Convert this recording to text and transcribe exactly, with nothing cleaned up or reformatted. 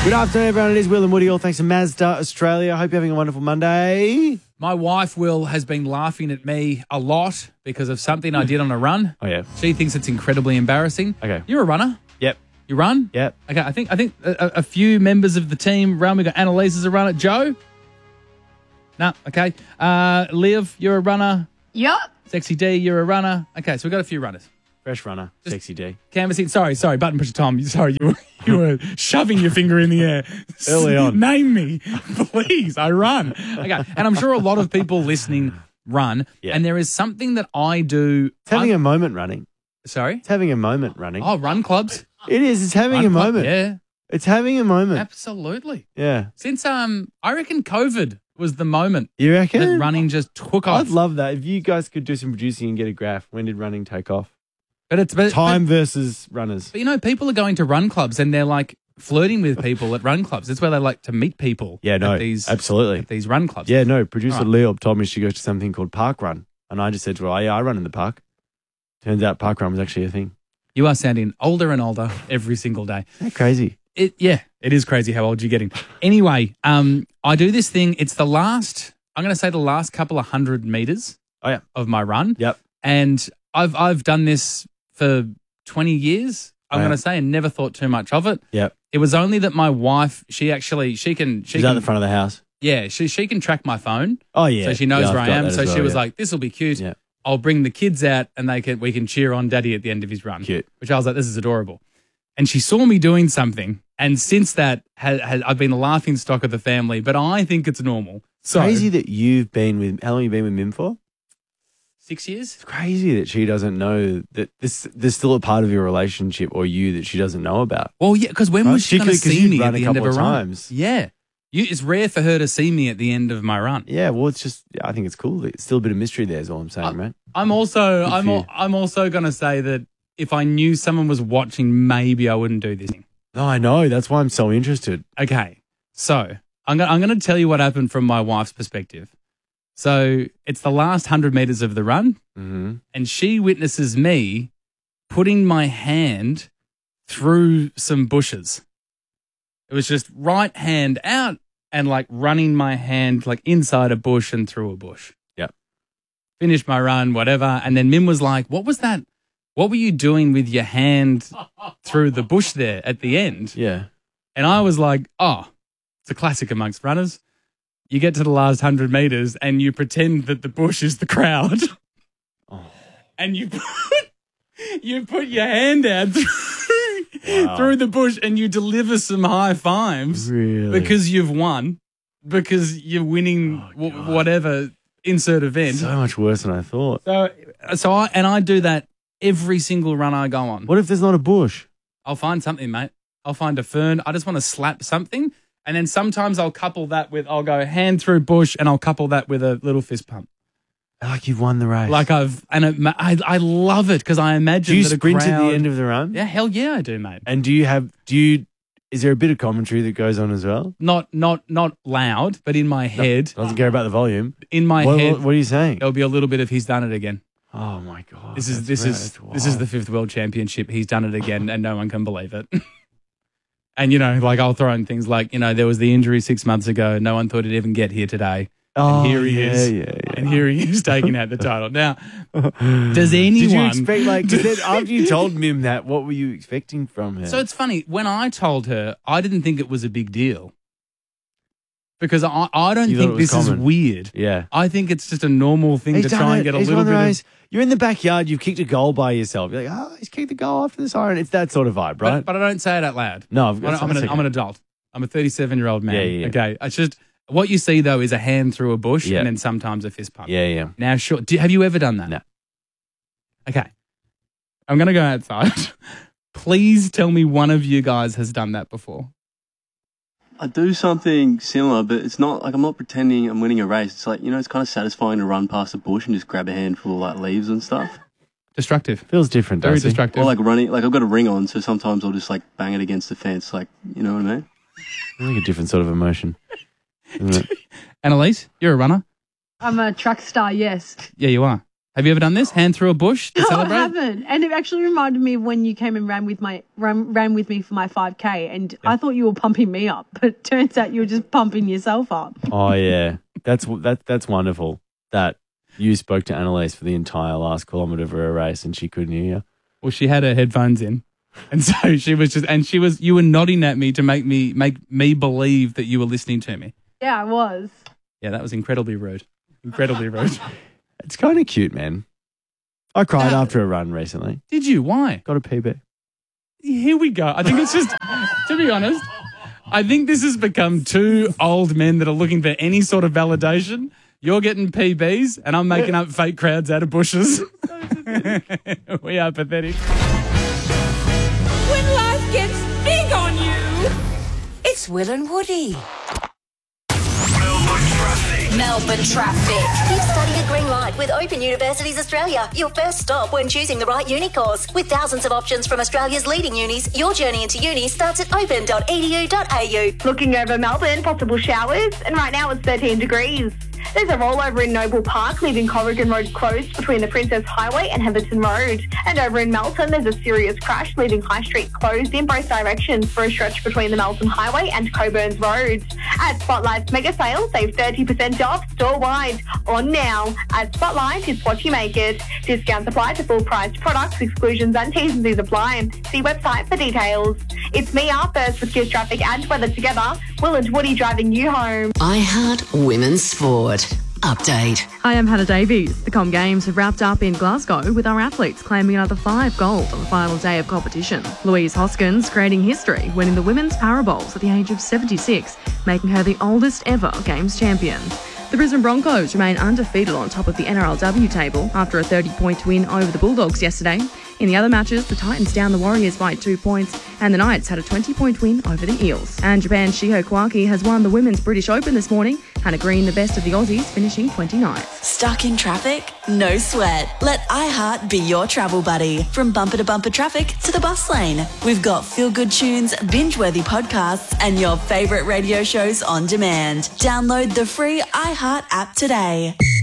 Good afternoon, everyone. It is Will and Woody. All thanks to Mazda Australia. Hope you're having a wonderful Monday. My wife, Will, has been laughing at me a lot because of something I did on a run. Oh, yeah. She thinks it's incredibly embarrassing. Okay. You're a runner. Yep. You run? Yep. Okay, I think I think a, a few members of the team run. We've got Annalise as a runner. Joe? No, okay. Uh, Liv, you're a runner. Yup. Sexy D, you're a runner. Okay, so we've got a few runners. Fresh runner. Just- Sexy D. Canvassing. Sorry, sorry. Button pusher Tom. Sorry, you were, you were shoving your finger in the air. Early on. Name me, please. I run. Okay, and I'm sure a lot of people listening run. Yeah. And there is something that I do. It's having I'm- a moment running. Sorry. It's having a moment running. Oh, run clubs. It is. It's having Run a club- moment. Yeah, It's having a moment. absolutely. Yeah. Since um, I reckon COVID was the moment You reckon? that running just took off. I'd love that. If you guys could do some producing and get a graph, when did running take off? but it's but, Time But, versus runners. but you know, people are going to run clubs and they're like flirting with people at run clubs. That's where they like to meet people. Yeah, no, at these absolutely. at these run clubs. Yeah, no. Producer All right. Leo told me she goes to something called Park Run. And I just said to her, oh, yeah, I run in the park. Turns out Park Run was actually a thing. You are sounding older and older every single day. Isn't that crazy? It yeah, it is crazy how old you're getting. Anyway, um, I do this thing. It's the last. I'm going to say the last couple of hundred meters. Oh, yeah. Of my run. Yep. And I've I've done this for twenty years. I'm Oh, yeah. going to say, and never thought too much of it. Yep. It was only that my wife, she actually, she can, she She's can, out the front of the house. yeah, she she can track my phone, Oh, yeah. so she knows Yeah, I've where I got am. that as So well, she was yeah. like, "This will be cute. Yeah. I'll bring the kids out, and they can we can cheer on Daddy at the end of his run." Cute. Which I was like, "This is adorable." And she saw me doing something, and since that, has, has, I've been the laughing stock of the family. But I think it's normal. So Crazy that you've been with, how long have you been with Mim for? six years. It's crazy that she doesn't know that this there's still a part of your relationship or you that she doesn't know about. Well, yeah, because when Right? was she going to Particularly 'cause see you've me run at a the end of couple a of run? times. Yeah, you, it's rare for her to see me at the end of my run. Yeah, well, it's just, I think it's cool. It's still a bit of mystery there is all I'm saying, I- right? I'm also Good I'm for al- you. I'm also going to say that if I knew someone was watching, maybe I wouldn't do this thing. No, I know. That's why I'm so interested. Okay, so I'm going I'm going to tell you what happened from my wife's perspective. So it's the last hundred meters of the run, Mm-hmm. and she witnesses me putting my hand through some bushes. It was just right hand out and like running my hand like inside a bush and through a bush. Yep. Finished my run, whatever. And then Mim was like, "What was that? What were you doing with your hand through the bush there at the end?" Yeah. And I was like, "Oh, it's a classic amongst runners. You get to the last hundred meters and you pretend that the bush is the crowd." Oh. And you put, you put your hand out through, Wow. through the bush and you deliver some high fives Really? because you've won, because you're winning Oh, w- God. whatever insert event. So much worse than I thought. So, so I and I do that every single run I go on. What if there's not a bush? I'll find something, mate. I'll find a fern. I just want to slap something. And then sometimes I'll couple that with, I'll go hand through bush and I'll couple that with a little fist pump. Like you've won the race. Like I've, and it, ma- I, I love it because I imagine do you that a sprint crowd, at the end of the run? Yeah, hell yeah, I do, mate. And do you have, do you, is there a bit of commentary that goes on as well? Not, not, not loud, but in my head, Doesn't care about the volume. in my What, head, what, what are you saying? there'll be a little bit of he's done it again. Oh my God. This is, that's this rare. is, That's this is wild. the fifth world championship. He's done it again and no one can believe it. And, you know, like I'll throw in things like, you know, there was the injury six months ago. No one thought he'd even get here today. Oh, here he yeah, is. Yeah, yeah. And here he is taking out the title. Now, does anyone... Did you expect, like, 'cause then after you told Mim that, what were you expecting from her? So it's funny. When I told her, I didn't think it was a big deal. Because I, I don't You thought think it was this common. is weird. yeah. I think it's just a normal thing He's to done try it. and get a He's little won the bit of... race. You're in the backyard. You've kicked a goal by yourself. You're like, oh, he's kicked the goal after the siren. It's that sort of vibe, right? But, but I don't say it out loud. no, I've I'm, got. I'm, an, I'm an adult. I'm a thirty-seven-year-old man. Yeah, yeah, yeah. Okay. It's just... What you see, though, is a hand through a bush Yeah. and then sometimes a fist pump. Yeah, yeah. Now, sure. Do, have you ever done that? No. Okay. I'm going to go outside. Please tell me one of you guys has done that before. I do something similar, but it's not like I'm not pretending I'm winning a race. It's like, you know, it's kind of satisfying to run past a bush and just grab a handful of like leaves and stuff. Destructive. Feels different, Very doesn't it? destructive. Or like running, like I've got a ring on, so sometimes I'll just like bang it against the fence, like, you know what I mean? I think a different sort of emotion. Isn't it? Annalise, you're a runner. I'm a track star, yes. Yeah, you are. Have you ever done this? Hand through a bush to No, I celebrate? haven't. And it actually reminded me of when you came and ran with my ran, ran with me for my five K, and I thought you were pumping me up, but it turns out you were just pumping yourself up. Oh, yeah. That's that. That's wonderful that you spoke to Annalise for the entire last kilometre of her race and she couldn't hear you. Well, she had her headphones in. And so she was just, and she was, you were nodding at me to make me, make me believe that you were listening to me. Yeah, I was. Yeah, that was incredibly rude. Incredibly rude. It's kind of cute, man. I cried No. after a run recently. Did you? Why? Got a P B. Here we go. I think it's just, to be honest, I think this has become two old men that are looking for any sort of validation. You're getting P Bs and I'm making up fake crowds out of bushes. We are pathetic. When life gets big on you, it's Will and Woody. Melbourne traffic. Melbourne traffic. Keep studying at Green Light with Open Universities Australia. Your first stop when choosing the right uni course. With thousands of options from Australia's leading unis, your journey into uni starts at open dot e d u dot a u. Looking over Melbourne, possible showers, and right now it's thirteen degrees. There's a rollover in Noble Park, leaving Corrigan Road closed between the Princess Highway and Heatherton Road. And over in Melton, there's a serious crash, leaving High Street closed in both directions for a stretch between the Melton Highway and Coburns Road. At Spotlight's mega sale, save thirty percent off store-wide. On now. At Spotlight, it's what you make it. Discounts apply to full-priced products, exclusions and T's and C's apply. See website for details. It's me, Art First, with Kiss Traffic and Weather together. Will and Woody driving you home. iHeart Women's Sport. Update. Hi, I'm Hannah Davies. The Com Games have wrapped up in Glasgow with our athletes claiming another five gold on the final day of competition. Louise Hoskins creating history, winning the women's Parabowls at the age of seventy-six, making her the oldest ever Games champion. The Brisbane Broncos remain undefeated on top of the N R L W table after a thirty-point win over the Bulldogs yesterday. In the other matches, the Titans downed the Warriors by two points and the Knights had a twenty-point win over the Eels. And Japan's Shiho Kawaki has won the Women's British Open this morning. Hannah Green, the best of the Aussies, finishing twenty-ninth. Stuck in traffic? No sweat. Let iHeart be your travel buddy. From bumper to bumper traffic to the bus lane. We've got feel-good tunes, binge-worthy podcasts, and your favourite radio shows on demand. Download the free iHeart app today.